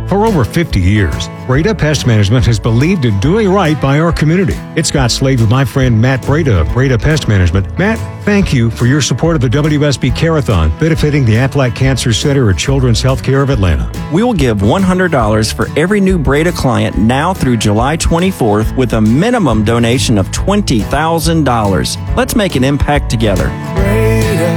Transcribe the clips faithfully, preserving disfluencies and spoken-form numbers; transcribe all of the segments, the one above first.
For over fifty years, Breda Pest Management has believed in doing right by our community. It's Scott Slade with my friend Matt Breda of Breda Pest Management. Matt, thank you for your support of the W S B Care-a-thon, benefiting the Aflac Cancer Center at Children's Healthcare of Atlanta. We will give one hundred dollars for every new Breda client now through July twenty-fourth with a minimum donation of twenty thousand dollars. Let's make an impact together. Breda,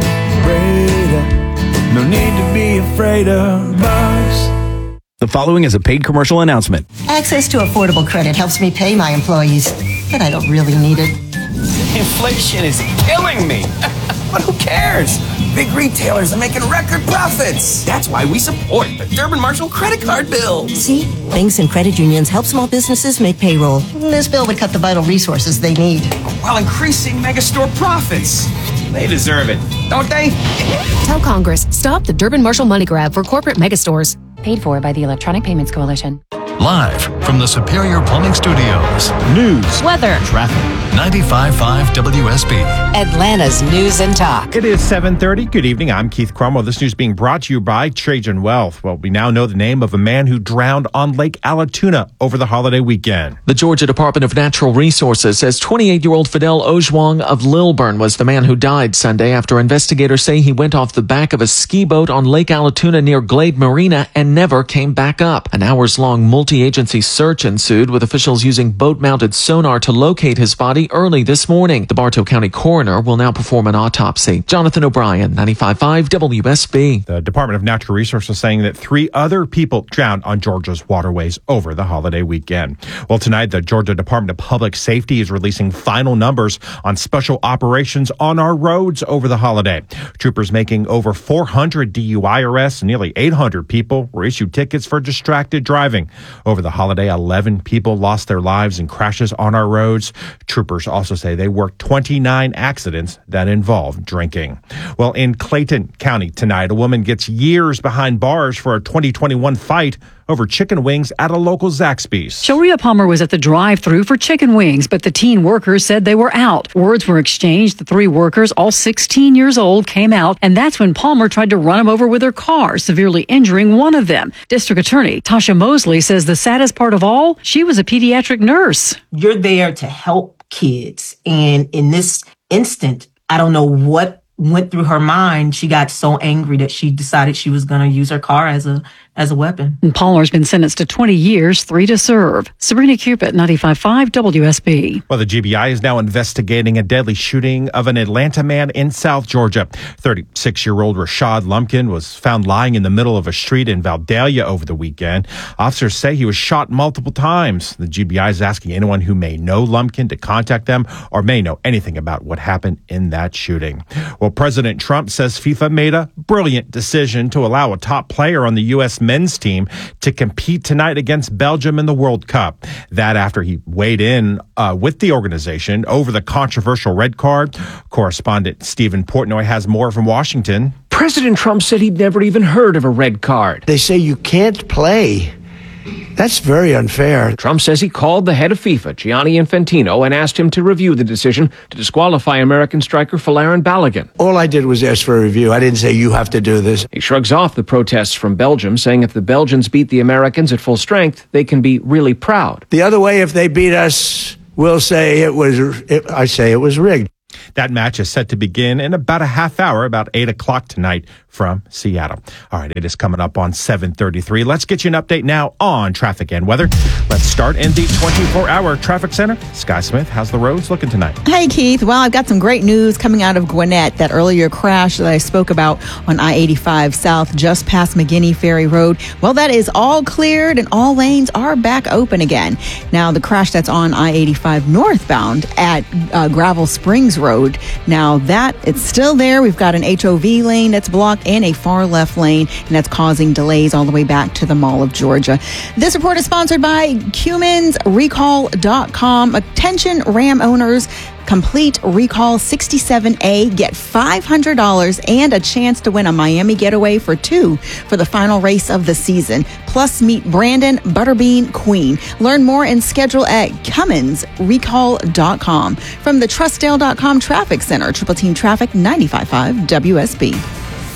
Breda, no need to be afraid of bugs. The following is a paid commercial announcement. Access to affordable credit helps me pay my employees, but I don't really need it. Inflation is killing me. But who cares? Big retailers are making record profits. That's why we support the Durbin Marshall credit card bill. See? Banks and credit unions help small businesses make payroll. This bill would cut the vital resources they need, while increasing megastore profits. They deserve it, don't they? Tell Congress, stop the Durbin Marshall money grab for corporate megastores. Paid for by the Electronic Payments Coalition. Live from the Superior Plumbing Studios. News, weather, traffic. ninety-five point five W S B. Atlanta's News and Talk. It is seven thirty. Good evening. I'm Keith Cromwell. This news being brought to you by Trajan Wealth. Well, we now know the name of a man who drowned on Lake Allatoona over the holiday weekend. The Georgia Department of Natural Resources says twenty-eight-year-old Fidel Ojwang of Lilburn was the man who died Sunday after investigators say he went off the back of a ski boat on Lake Allatoona near Glade Marina and never came back up. An hours-long multi-agency search ensued, with officials using boat-mounted sonar to locate his body early this morning. The Bartow County coroner will now perform an autopsy. Jonathan O'Brien, ninety-five point five W S B. The Department of Natural Resources saying that three other people drowned on Georgia's waterways over the holiday weekend. Well, tonight, the Georgia Department of Public Safety is releasing final numbers on special operations on our roads over the holiday. Troopers making over four hundred D U I arrests, nearly eight hundred people were issued tickets for distracted driving. Over the holiday, eleven people lost their lives in crashes on our roads. Troopers also say they worked twenty-nine accidents that involved drinking. Well, in Clayton County tonight, a woman gets years behind bars for a twenty twenty-one fight over chicken wings at a local Zaxby's. Sharia Palmer was at the drive-thru for chicken wings, but the teen workers said they were out. Words were exchanged. The three workers, all sixteen years old, came out, and that's when Palmer tried to run them over with her car, severely injuring one of them. District Attorney Tasha Mosley says the saddest part of all, she was a pediatric nurse. You're there to help kids, and in this instant, I don't know what went through her mind. She got so angry that she decided she was going to use her car as a as a weapon. And Palmer's been sentenced to twenty years, three to serve. Sabrina Cupid, ninety-five point five W S B. Well, the G B I is now investigating a deadly shooting of an Atlanta man in South Georgia. thirty-six-year-old Rashad Lumpkin was found lying in the middle of a street in Valdalia over the weekend. Officers say he was shot multiple times. The G B I is asking anyone who may know Lumpkin to contact them or may know anything about what happened in that shooting. Well, President Trump says FIFA made a brilliant decision to allow a top player on the U S men's team to compete tonight against Belgium in the World Cup. That after he weighed in uh, with the organization over the controversial red card. Correspondent Stephen Portnoy has more from Washington. President Trump said he'd never even heard of a red card. They say you can't play. That's very unfair. Trump says he called the head of FIFA, Gianni Infantino, and asked him to review the decision to disqualify American striker Folarin Balogun. All I did was ask for a review. I didn't say you have to do this. He shrugs off the protests from Belgium, saying if the Belgians beat the Americans at full strength, they can be really proud. The other way, if they beat us, we'll say it was, it, I say it was rigged. That match is set to begin in about a half hour, about eight o'clock tonight from Seattle. All right, it is coming up on seven thirty-three. Let's get you an update now on traffic and weather. Let's start in the twenty-four hour traffic center. Sky Smith, how's the roads looking tonight? Hey, Keith. Well, I've got some great news coming out of Gwinnett. That earlier crash that I spoke about on I eighty-five South, just past McGinney Ferry Road. Well, that is all cleared and all lanes are back open again. Now, the crash that's on I eighty-five northbound at uh, Gravel Springs Road. Now, that it's still there. We've got an H O V lane that's blocked and a far left lane, and that's causing delays all the way back to the Mall of Georgia. This report is sponsored by Cummins Recall dot com. Attention Ram owners, complete Recall sixty-seven A, get five hundred dollars and a chance to win a Miami getaway for two for the final race of the season. Plus, meet Brandon Butterbean Queen. Learn more and schedule at Cummins Recall dot com. From the Trustdale dot com Traffic Center, Triple Team Traffic, ninety-five point five W S B.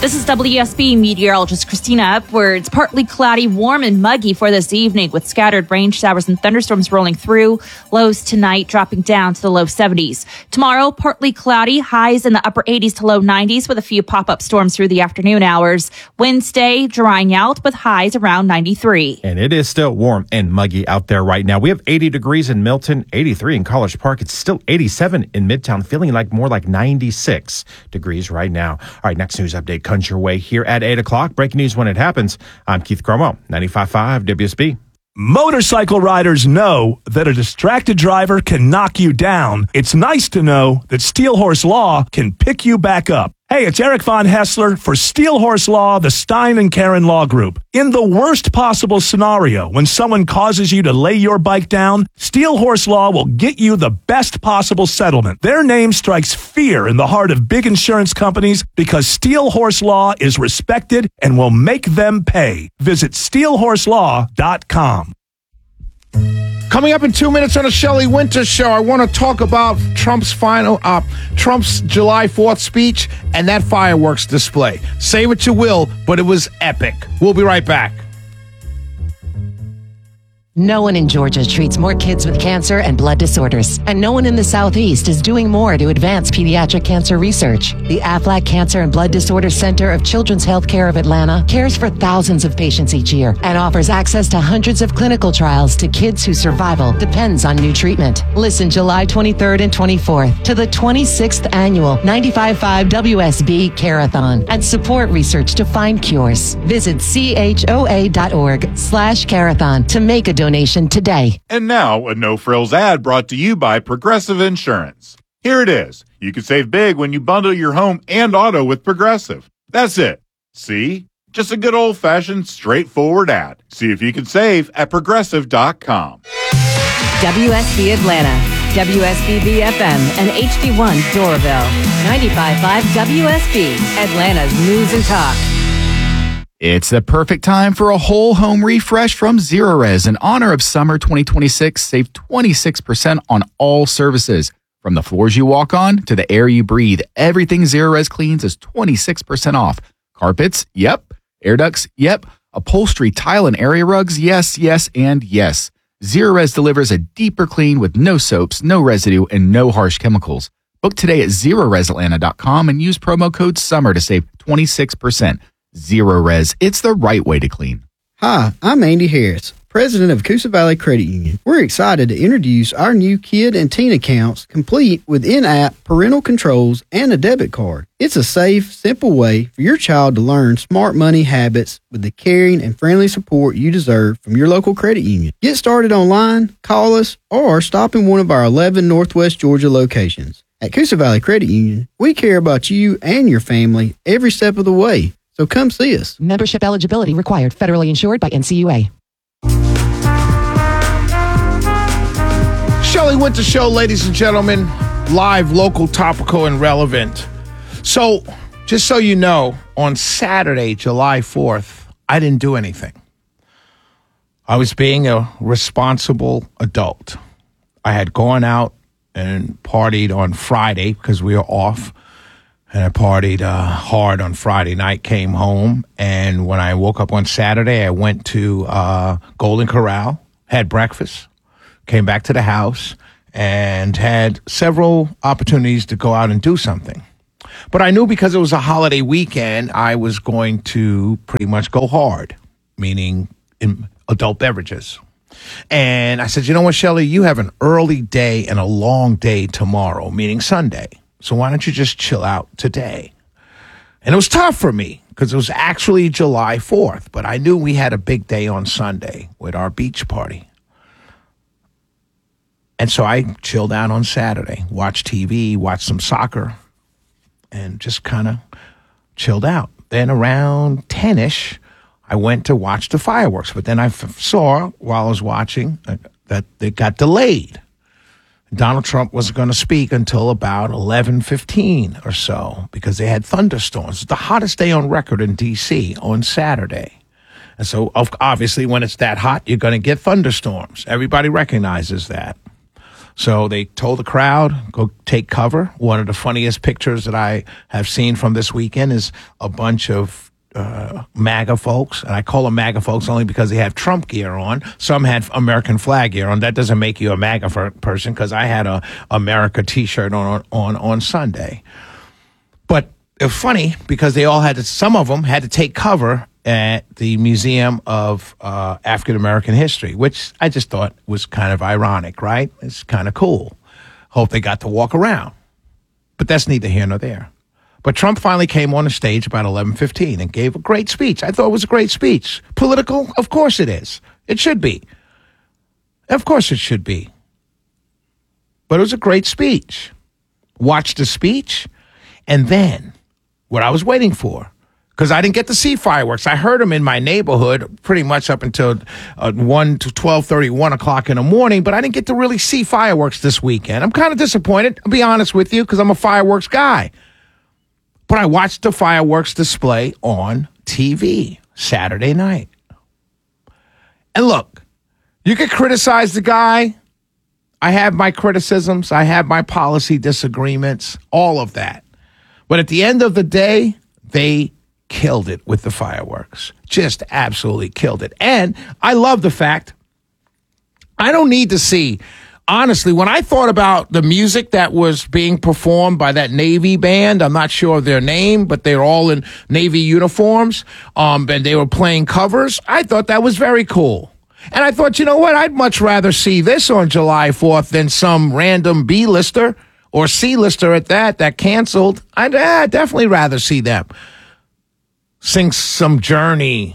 This is W S B meteorologist Christina Upwards. Partly cloudy, warm and muggy for this evening with scattered rain showers and thunderstorms rolling through. Lows tonight dropping down to the low seventies. Tomorrow, partly cloudy, highs in the upper eighties to low nineties with a few pop-up storms through the afternoon hours. Wednesday, drying out with highs around ninety-three. And it is still warm and muggy out there right now. We have eighty degrees in Milton, eighty-three in College Park. It's still eighty-seven in Midtown, feeling like more like ninety-six degrees right now. All right, next news update comes your way here at eight o'clock. Breaking news when it happens. I'm Keith Cromwell, ninety-five point five W S B. Motorcycle riders know that a distracted driver can knock you down. It's nice to know that Steel Horse Law can pick you back up. Hey, it's Eric Von Hessler for Steel Horse Law, the Stein and Karen Law Group. In the worst possible scenario, when someone causes you to lay your bike down, Steel Horse Law will get you the best possible settlement. Their name strikes fear in the heart of big insurance companies because Steel Horse Law is respected and will make them pay. Visit steel horse law dot com. Coming up in two minutes on the Shelley Winter Show, I want to talk about Trump's final, uh, Trump's July fourth speech and that fireworks display. Say what you will, but it was epic. We'll be right back. No one in Georgia treats more kids with cancer and blood disorders, and no one in the Southeast is doing more to advance pediatric cancer research. The Aflac Cancer and Blood Disorders Center of Children's Healthcare of Atlanta cares for thousands of patients each year and offers access to hundreds of clinical trials to kids whose survival depends on new treatment. Listen July twenty-third and twenty-fourth to the twenty-sixth annual ninety-five point five W S B Carathon and support research to find cures. Visit C H O A dot org slash carathon to make a donation today. And now, a no-frills ad brought to you by Progressive Insurance. Here it is. You can save big when you bundle your home and auto with Progressive. That's it. See? Just a good old-fashioned, straightforward ad. See if you can save at progressive dot com. W S B Atlanta, W S B B F M, and H D one Doraville. ninety-five point five W S B, Atlanta's News and Talk. It's the perfect time for a whole home refresh from Zerorez. In honor of summer twenty twenty-six, save twenty-six percent on all services. From the floors you walk on to the air you breathe, everything Zerorez cleans is twenty-six percent off. Carpets? Yep. Air ducts? Yep. Upholstery, tile, and area rugs? Yes, yes, and yes. Zerorez delivers a deeper clean with no soaps, no residue, and no harsh chemicals. Book today at Zerorez Atlanta dot com and use promo code SUMMER to save twenty-six percent. Zerorez, it's the right way to clean. Hi, I'm Andy Harris, president of Coosa Valley Credit Union. We're excited to introduce our new kid and teen accounts complete with in-app parental controls and a debit card. It's a safe, simple way for your child to learn smart money habits with the caring and friendly support you deserve from your local credit union. Get started online, call us, or stop in one of our eleven Northwest Georgia locations. At Coosa Valley Credit Union, we care about you and your family every step of the way. So come see us. Membership eligibility required. Federally insured by N C U A. Shelley Winter Show, ladies and gentlemen. Live, local, topical, and relevant. So, just so you know, on Saturday, July fourth, I didn't do anything. I was being a responsible adult. I had gone out and partied on Friday because we were off. And I partied uh, hard on Friday night, came home, and when I woke up on Saturday, I went to uh, Golden Corral, had breakfast, came back to the house, and had several opportunities to go out and do something. But I knew because it was a holiday weekend, I was going to pretty much go hard, meaning in adult beverages. And I said, you know what, Shelley, you have an early day and a long day tomorrow, meaning Sunday. So why don't you just chill out today? And it was tough for me because it was actually July fourth, but I knew we had a big day on Sunday with our beach party. And so I chilled out on Saturday, watched T V, watched some soccer, and just kind of chilled out. Then around ten-ish, I went to watch the fireworks. But then I f- saw while I was watching uh, that they got delayed. Donald Trump wasn't going to speak until about eleven fifteen or so because they had thunderstorms. It's the hottest day on record in D C on Saturday. And so obviously when it's that hot, you're going to get thunderstorms. Everybody recognizes that. So they told the crowd, go take cover. One of the funniest pictures that I have seen from this weekend is a bunch of uh, MAGA folks. And I call them MAGA folks only because they have Trump gear on. Some had American flag gear on. That doesn't make you a MAGA for, person because I had a America T-shirt on, on, on Sunday. But it was funny because they all had to, some of them had to take cover at the Museum of uh, African American History, which I just thought was kind of ironic, right? It's kind of cool. Hope they got to walk around. But that's neither here nor there. But Trump finally came on the stage about eleven fifteen and gave a great speech. I thought it was a great speech. Political? Of course it is. It should be. Of course it should be. But it was a great speech. Watched the speech, and then what I was waiting for, because I didn't get to see fireworks. I heard them in my neighborhood pretty much up until uh, one to twelve thirty, one o'clock in the morning, but I didn't get to really see fireworks this weekend. I'm kind of disappointed, I'll be honest with you, because I'm a fireworks guy. But I watched the fireworks display on T V Saturday night. And look, you can criticize the guy. I have my criticisms. I have my policy disagreements, all of that. But at the end of the day, they killed it with the fireworks. Just absolutely killed it. And I love the fact I don't need to see, honestly, when I thought about the music that was being performed by that Navy band, I'm not sure of their name, but they're all in Navy uniforms, um, and they were playing covers. I thought that was very cool. And I thought, you know what? I'd much rather see this on July fourth than some random B-lister or C-lister at that, that canceled. I'd uh, definitely rather see them sing some Journey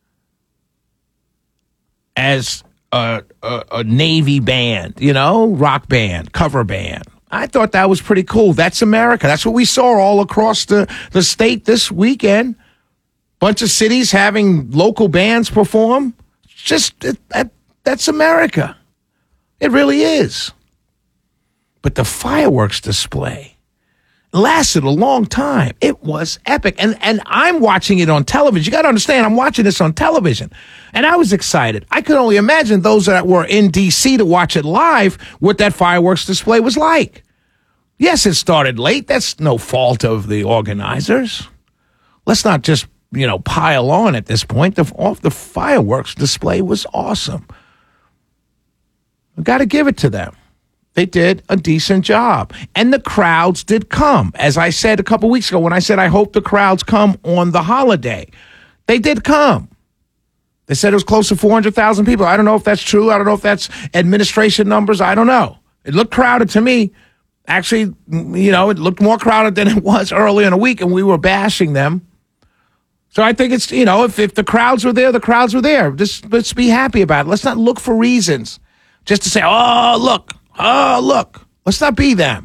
as a, a, a Navy band, you know, rock band, cover band. I thought that was pretty cool. That's America. That's what we saw all across the, the state this weekend. Bunch of cities having local bands perform. Just, it, that, that's America. It really is. But the fireworks display lasted a long time. It was epic. And and I'm watching it on television. You got to understand, I'm watching this on television. And I was excited. I could only imagine those that were in D C to watch it live, what that fireworks display was like. Yes, it started late. That's no fault of the organizers. Let's not just, you know, pile on at this point. The, off the fireworks display was awesome. I got to give it to them. They did a decent job. And the crowds did come. As I said a couple weeks ago when I said I hope the crowds come on the holiday. They did come. They said it was close to four hundred thousand people. I don't know if that's true. I don't know if that's administration numbers. I don't know. It looked crowded to me. Actually, you know, it looked more crowded than it was early in the week, and we were bashing them. So I think it's, you know, if, if the crowds were there, the crowds were there. Just let's be happy about it. Let's not look for reasons just to say, oh, look. Oh, look, let's not be them.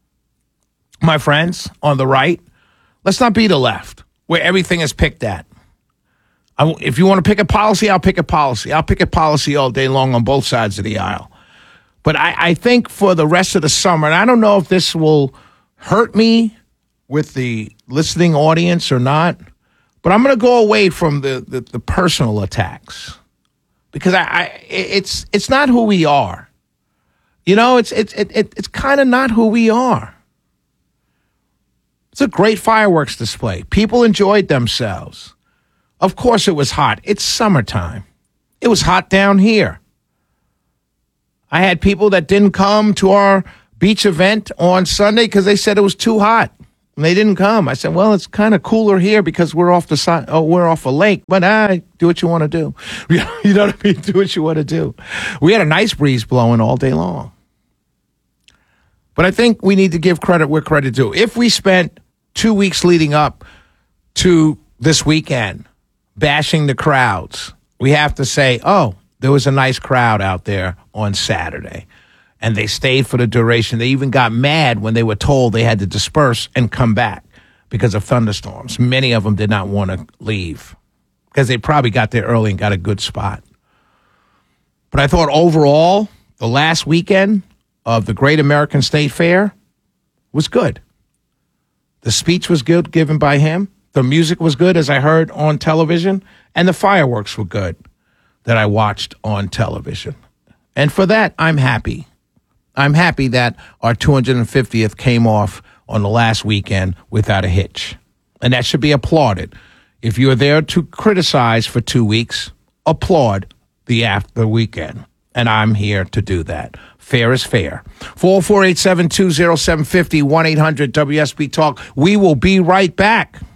My friends on the right, let's not be the left where everything is picked at. I, if you want to pick a policy, I'll pick a policy. I'll pick a policy all day long on both sides of the aisle. But I, I think for the rest of the summer, and I don't know if this will hurt me with the listening audience or not, but I'm going to go away from the, the, the personal attacks because I, I it's it's not who we are. You know, it's it's it, it, it's kind of not who we are. It's a great fireworks display. People enjoyed themselves. Of course it was hot. It's summertime. It was hot down here. I had people that didn't come to our beach event on Sunday because they said it was too hot. And they didn't come. I said, well, it's kind of cooler here because we're off the side. Oh, we're off a lake. But ah, do what you want to do. You know what I mean? Do what you want to do. We had a nice breeze blowing all day long. But I think we need to give credit where credit due. If we spent two weeks leading up to this weekend bashing the crowds, we have to say, oh, there was a nice crowd out there on Saturday. And they stayed for the duration. They even got mad when they were told they had to disperse and come back because of thunderstorms. Many of them did not want to leave because they probably got there early and got a good spot. But I thought overall, the last weekend of the Great American State Fair was good. The speech was good given by him. The music was good, as I heard on television. And the fireworks were good that I watched on television. And for that, I'm happy. I'm happy that our two hundred fiftieth came off on the last weekend without a hitch. And that should be applauded. If you're there to criticize for two weeks, applaud the after weekend. And I'm here to do that. Fair is fair. four four eight seven two zero seven five zero, one eight hundred W S B Talk. We will be right back.